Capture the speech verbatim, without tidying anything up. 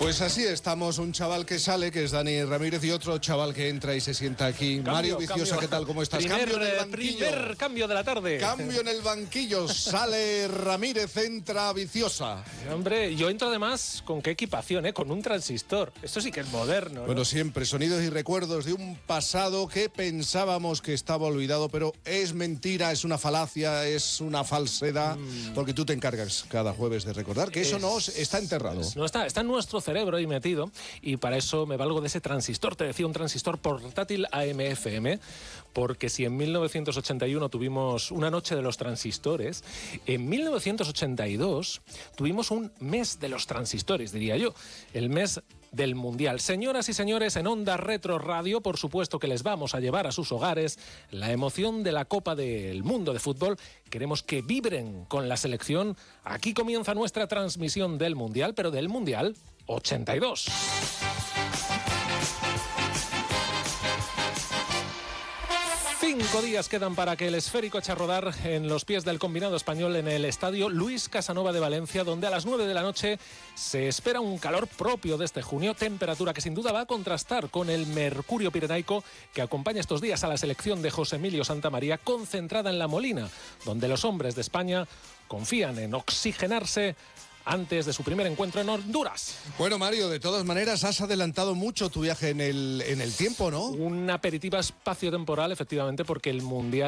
Pues así estamos, un chaval que sale, que es Dani Ramírez, y otro chaval que entra y se sienta aquí. Cambio, Mario Viciosa, cambio. ¿qué tal? ¿Cómo estás? Primer, cambio en el banquillo. primer cambio de la tarde. Cambio en el banquillo, sale Ramírez, entra Viciosa. Hombre, yo entro además con qué equipación, ¿eh? Con un transistor. Esto sí que es moderno, ¿no? Bueno, siempre sonidos y recuerdos de un pasado que pensábamos que estaba olvidado, pero es mentira, es una falacia, es una falsedad, mm. porque tú te encargas cada jueves de recordar que eso es, no está enterrado. No está, está en nuestro cerebro ahí metido, y para eso me valgo de ese transistor. Te decía, un transistor portátil A M F M, porque si en mil novecientos ochenta y uno tuvimos una noche de los transistores, en mil novecientos ochenta y dos tuvimos un mes de los transistores, diría yo, el mes del Mundial. Señoras y señores, en Onda Retro Radio, por supuesto que les vamos a llevar a sus hogares la emoción de la Copa del Mundo de Fútbol. Queremos que vibren con la selección. Aquí comienza nuestra transmisión del Mundial, pero del Mundial ochenta y dos. Cinco días quedan para que el esférico eche a rodar en los pies del combinado español en el estadio Luis Casanova de Valencia, donde a las nueve de la noche se espera un calor propio de este junio, temperatura que sin duda va a contrastar con el mercurio pirenaico que acompaña estos días a la selección de José Emilio Santamaría, concentrada en La Molina, donde los hombres de España confían en oxigenarse antes de su primer encuentro en Honduras. Bueno, Mario, de todas maneras has adelantado mucho tu viaje en el, en el tiempo, ¿no? Una aperitiva espacio-temporal, efectivamente, porque el Mundial